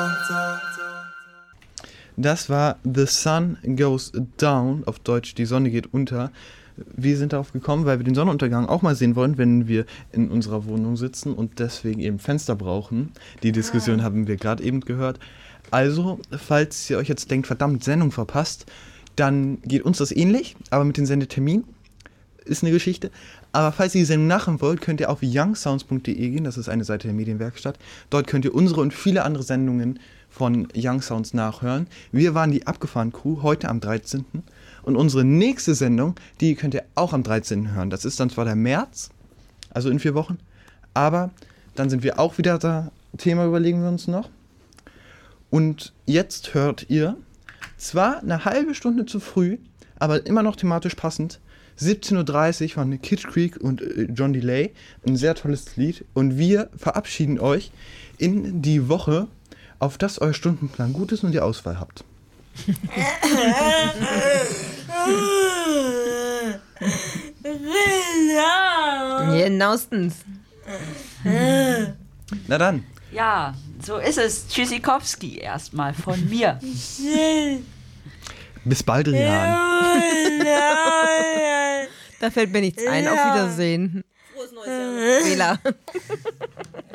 Das war The Sun Goes Down, auf Deutsch Die Sonne geht unter. Wir sind darauf gekommen, weil wir den Sonnenuntergang auch mal sehen wollen, wenn wir in unserer Wohnung sitzen und deswegen eben Fenster brauchen. Die Diskussion haben wir gerade eben gehört. Also, falls ihr euch jetzt denkt, verdammt, Sendung verpasst, dann geht uns das ähnlich, aber mit dem Sendetermin ist eine Geschichte. Aber falls ihr die Sendung nachhören wollt, könnt ihr auf youngsounds.de gehen, das ist eine Seite der Medienwerkstatt. Dort könnt ihr unsere und viele andere Sendungen von Young Sounds nachhören. Wir waren die Abgefahren Crew, heute am 13. Und unsere nächste Sendung, die könnt ihr auch am 13. hören. Das ist dann zwar der März, also in 4 Wochen, aber dann sind wir auch wieder da. Thema überlegen wir uns noch. Und jetzt hört ihr, zwar eine halbe Stunde zu früh, aber immer noch thematisch passend, 17.30 Uhr von Kid Creek und John Delay. Ein sehr tolles Lied. Und wir verabschieden euch in die Woche, auf dass euer Stundenplan gut ist und ihr Auswahl habt. Genauestens. Na dann. Ja, so ist es. Tschüssikowski erstmal von mir. Bis bald, Rian. Da fällt mir nichts ein. Auf Wiedersehen. Frohes neues Jahr. Fehler.